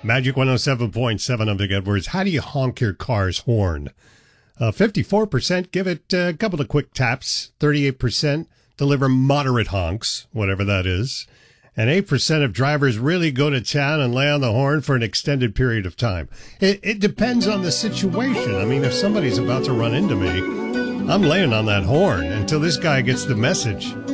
Magic 107.7 of the Edwards. How do you honk your car's horn? 54% give it a couple of quick taps. 38% deliver moderate honks, whatever that is. And 8% of drivers really go to town and lay on the horn for an extended period of time. It depends on the situation. I mean, if somebody's about to run into me, I'm laying on that horn until this guy gets the message.